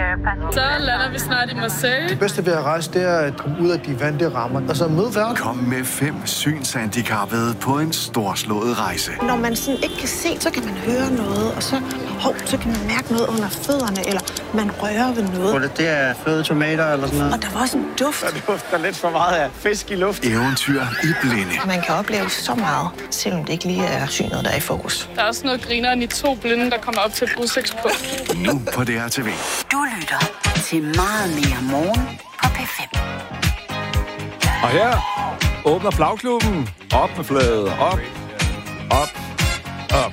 Så lander vi snart i Marseille. Det bedste ved at rejse, det er at komme ud af de vante rammer. Og så møde verden. Kom med 5 synshandicappede på en storslået rejse. Når man sådan ikke kan se, så kan man høre noget, og så kan man mærke noget under fødderne, eller man rører ved noget. Det er fløde tomater eller sådan noget. Og der var også en duft. Der dufter lidt for meget af fisk i luft. Eventyr i blinde. Man kan opleve så meget, selvom det ikke lige er synet, der er i fokus. Der er også noget grineren i 2 blinde, der kommer op til et udsigtspunkt. Nu på DRTV. Du lytter til Meget Mere Morgen på P5. Og her åbner flagklubben. Op med flaget. Op. Op. Op.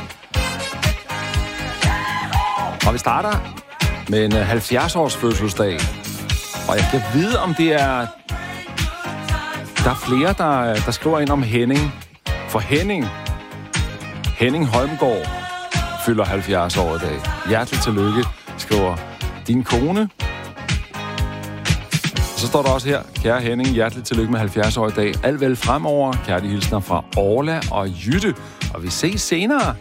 Og vi starter med en 70-års fødselsdag. Og jeg kan vide, om det er... Der er flere, der skriver ind om Henning. For Henning Holmgaard fylder 70 år i dag. Hjerteligt tillykke, skriver din kone. Så står der også her, kære Henning, hjerteligt tillykke med 70 år i dag. Alt vel fremover. Kærlige hilsner fra Orla og Jytte. Og vi ses senere.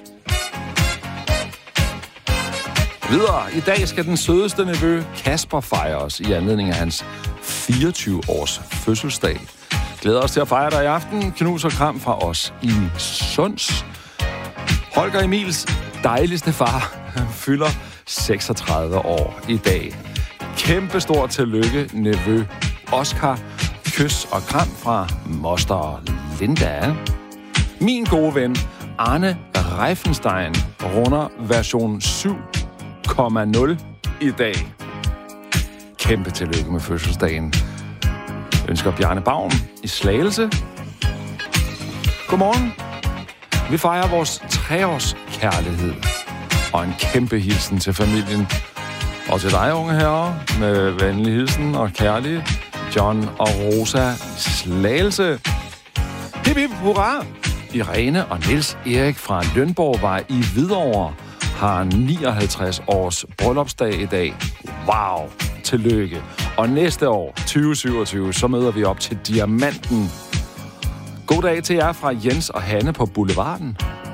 Videre. I dag skal den sødeste nevø Kasper fejres i anledning af hans 24-års fødselsdag. Glæder os til at fejre dig i aften. Knus og kram fra os i Sunds. Holger Emils dejligste far fylder 36 år i dag. Kæmpe stort tillykke, nevø Oscar. Kys og kram fra moster Linda. Min gode ven Arne Reifenstein runder version 7,0 i dag. Kæmpe tillykke med fødselsdagen. Ønsker Bjarne Baum i Slagelse. Godmorgen. Vi fejrer vores 3-års kærlighed. Og en kæmpe hilsen til familien. Og til dig, unge herrer, med venlig hilsen og kærlig John og Rosa Slagelse. Hip hip hurra! Irene og Niels Erik fra Lønborgvej i Hvidovre har 59 års bryllupsdag i dag. Wow! Tillykke. Og næste år, 2027, så møder vi op til Diamanten. God dag til jer fra Jens og Hanne på Boulevarden.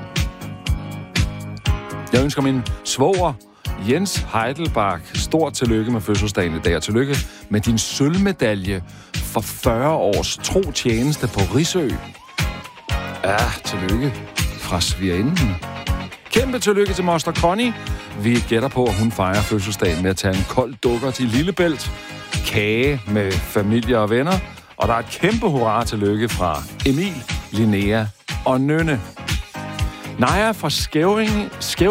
Jeg ønsker min svoger, Jens Heidelbach, stort tillykke med fødselsdagen i dag. Og tillykke med din sølvmedalje for 40 års tro tjeneste på Risø. Ja, tillykke fra svigerinden. Kæmpe tillykke til moster Connie. Vi gætter på, at hun fejrer fødselsdagen med at tage en kold dukker til Lillebælt. Kage med familie og venner. Og der er et kæmpe hurra tillykke fra Emil, Linnea og Nynne. Naja fra Skævingen...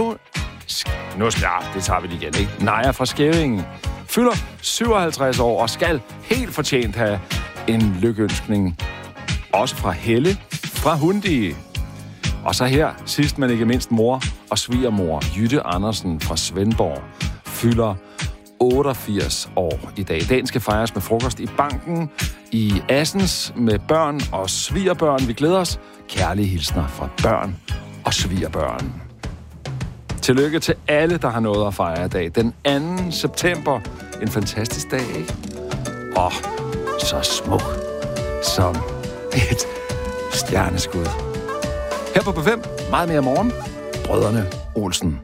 det tager vi lige igen, ikke? Naja fra Skævingen fylder 57 år og skal helt fortjent have en lykønskning. Også fra Helle fra Hundi. Og så her, sidst men ikke mindst, mor og svigermor Jytte Andersen fra Svendborg fylder 88 år i dag. Dagen skal fejres med frokost i banken i Assens med børn og svigerbørn. Vi glæder os. Kærlige hilsner fra børn og svigerbørn. Tillykke til alle, der har noget at fejre i dag. Den 2. september. En fantastisk dag, ikke? Og så smuk som et stjerneskud. Her på P5, meget mere morgen. Brødrene Olsen.